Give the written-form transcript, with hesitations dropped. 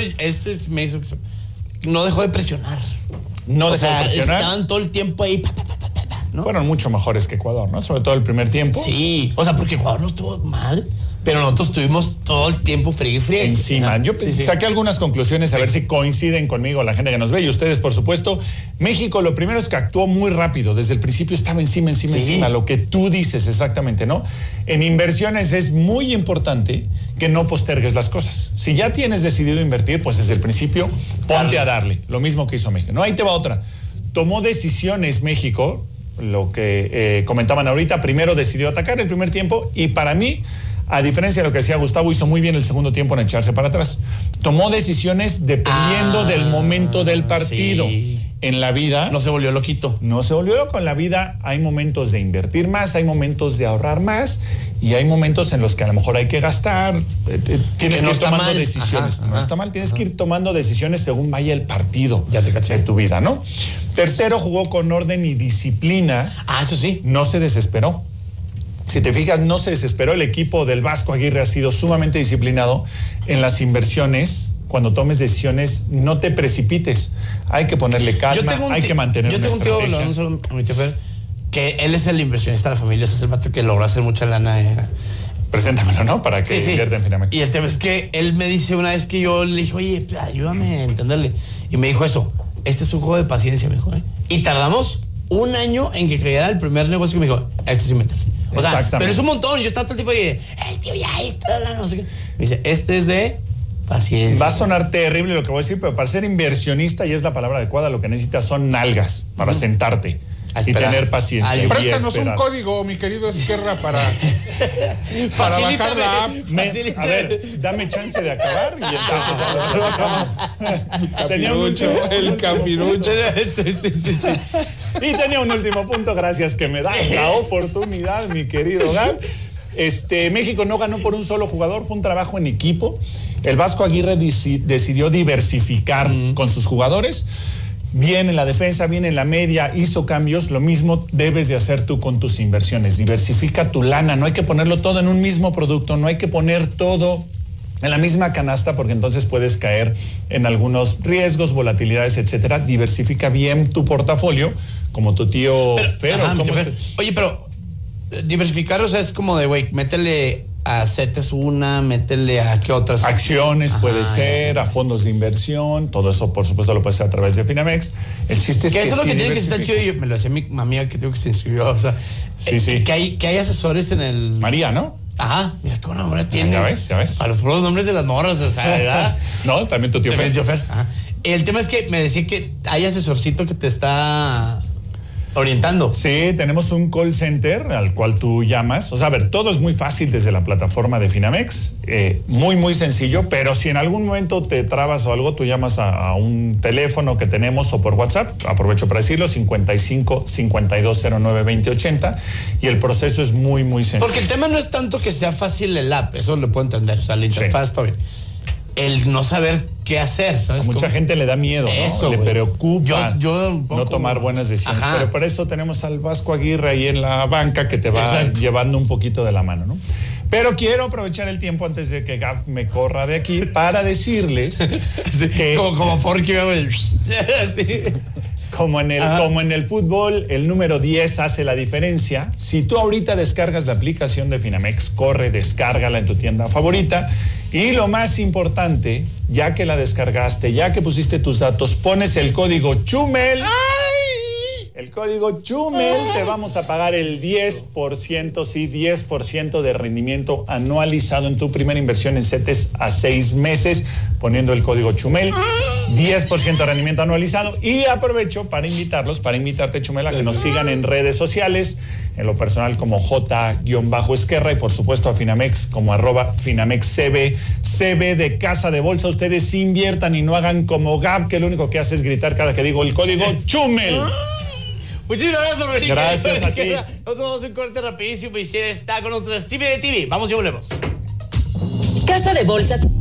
me hizo... No dejó de presionar. No dejó de presionar. Estaban todo el tiempo ahí, ¿no? Fueron mucho mejores que Ecuador, ¿no? Sobre todo el primer tiempo. Sí, o sea, porque Ecuador no estuvo mal, pero nosotros estuvimos todo el tiempo friegue. Encima. Yo saqué algunas conclusiones a ver si coinciden conmigo la gente que nos ve y ustedes, por supuesto. México, lo primero es que actuó muy rápido. Desde el principio estaba encima. Lo que tú dices exactamente, ¿no? En inversiones es muy importante que no postergues las cosas. Si ya tienes decidido invertir, pues desde el principio ponte a darle. Lo mismo que hizo México. No, ahí te va otra. Tomó decisiones México, lo que comentaban ahorita. Primero decidió atacar el primer tiempo y para mí, a diferencia de lo que decía Gustavo, hizo muy bien el segundo tiempo en echarse para atrás. Tomó decisiones dependiendo del momento del partido. Sí. En la vida... No se volvió loquito. No se volvió loco. En la vida hay momentos de invertir más, hay momentos de ahorrar más y hay momentos en los que a lo mejor hay que gastar. Tienes que ir tomando decisiones. No está mal, tienes que ir tomando decisiones según vaya el partido de tu vida, ¿no? Tercero, jugó con orden y disciplina. Eso sí. No se desesperó. Si te fijas, no se desesperó. El equipo del Vasco Aguirre ha sido sumamente disciplinado en las inversiones. Cuando tomes decisiones, no te precipites. Hay que ponerle calma, hay que mantener una estrategia. Yo tengo un tío, mi tío Fer, que él es el inversionista de la familia, es el vato que logró hacer mucha lana. Preséntamelo, ¿no? Para que invierta en Finamex. Y el tema es que él me dice una vez que yo le dije, oye, ayúdame a entenderle. Y me dijo eso, este es un juego de paciencia, me dijo. Y tardamos un año en que cayera el primer negocio que me dijo, sí, métele. O sea, pero es un montón. Yo estaba todo el tiempo y tío, ya esto, no sé qué. Me dice, este es de paciencia. Va a sonar terrible lo que voy a decir, pero para ser inversionista, y es la palabra adecuada, lo que necesitas son nalgas para sentarte y tener paciencia. Préstanos un código, mi querido Esquerra, para bajar la app. A ver, dame chance de acabar y entonces el capirucho. Sí. Y tenía un último punto, gracias que me da la oportunidad, mi querido Gab. México no ganó por un solo jugador, fue un trabajo en equipo. El Vasco Aguirre decidió diversificar con sus jugadores. Bien en la defensa, bien en la media, hizo cambios. Lo mismo debes de hacer tú con tus inversiones. Diversifica tu lana, no hay que ponerlo todo en un mismo producto, no hay que poner todo en la misma canasta porque entonces puedes caer en algunos riesgos, volatilidades, etcétera. Diversifica bien tu portafolio, como tu tío Fer. Oye, pero diversificar, o sea, es como de, güey, métele a CETES métele a qué otras. Acciones puede ser, a fondos de inversión, todo eso por supuesto lo puedes hacer a través de Finamex. El chiste es que eso es lo que tiene que estar chido. Me lo decía mi amiga que tengo que se inscribió, o sea, que hay asesores en el... María, ¿no? Ajá, mira qué nombre tiene. Ya ves. A los puros nombres de las morras, o sea, ¿verdad? No, también tu tío Fer. Ajá. El tema es que me decía que hay asesorcito que te está orientando. Sí, tenemos un call center al cual tú llamas. O sea, a ver, todo es muy fácil desde la plataforma de Finamex. Muy sencillo, pero si en algún momento te trabas o algo, tú llamas a un teléfono que tenemos o por WhatsApp, aprovecho para decirlo, 55 5209 2080, y el proceso es muy sencillo. Porque el tema no es tanto que sea fácil el app, eso lo puedo entender, o sea, la interfaz está bien. El no saber qué hacer, ¿sabes? A mucha gente le da miedo, eso, ¿no? Le preocupa yo no tomar buenas decisiones. Pero por eso tenemos al Vasco Aguirre ahí en la banca que te va llevando un poquito de la mano, ¿no? Pero quiero aprovechar el tiempo antes de que Gab me corra de aquí para decirles que... Como porque... Como en el fútbol, el número 10 hace la diferencia. Si tú ahorita descargas la aplicación de Finamex, corre, descárgala en tu tienda favorita. Y lo más importante, ya que la descargaste, ya que pusiste tus datos, pones el código CHUMEL. ¡Ay! El código CHUMEL, te vamos a pagar el 10%, sí, 10% de rendimiento anualizado en tu primera inversión en CETES a 6 meses, poniendo el código CHUMEL, 10% de rendimiento anualizado. Y aprovecho para invitarte, Chumel, a que nos sigan en redes sociales, en lo personal como J-Esquerra y por supuesto a Finamex como @FinamexCB, CB de casa de bolsa. Ustedes inviertan y no hagan como Gab, que lo único que hace es gritar cada que digo el código CHUMEL. Muchísimas gracias, Rodrigo. Gracias a ti. Nosotros vamos a un corte rapidísimo y si está con nosotros Stevie de TV. Vamos y volvemos. Casa de Bolsa